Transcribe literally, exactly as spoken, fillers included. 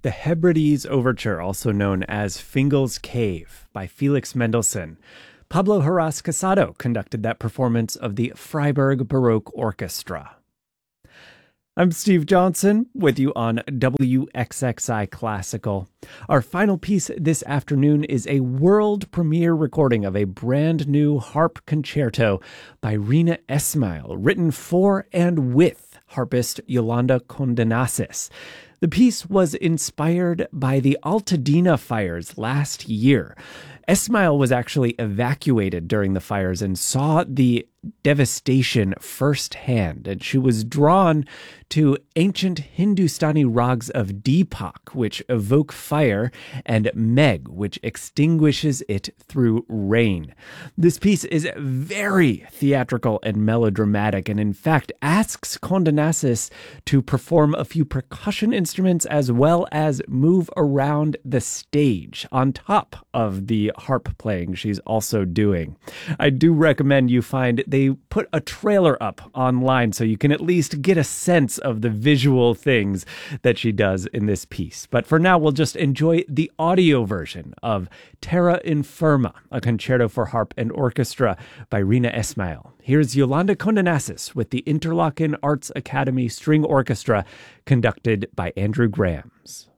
The Hebrides Overture, also known as Fingal's Cave by Felix Mendelssohn. Pablo Haras Casado conducted that performance of the Freiburg Baroque Orchestra. I'm Steve Johnson with you on W X X I Classical. Our final piece this afternoon is a world premiere recording of a brand new harp concerto by Rina Esmail, written for and with harpist Yolanda Condenasis. The piece was inspired by the Altadena fires last year. Esmail was actually evacuated during the fires and saw the devastation firsthand, and she was drawn to ancient Hindustani rags of Deepak, which evoke fire, and Megh, which extinguishes it through rain. This piece is very theatrical and melodramatic, and in fact asks Condenasis to perform a few percussion instruments as well as move around the stage on top of the harp playing she's also doing. I do recommend you find they put a trailer up online so you can at least get a sense of the visual things that she does in this piece. But for now, we'll just enjoy the audio version of Terra Infirma, a concerto for harp and orchestra by Rina Esmail. Here's Yolanda Condenasis with the Interlaken Arts Academy String Orchestra, conducted by Andrew Grams.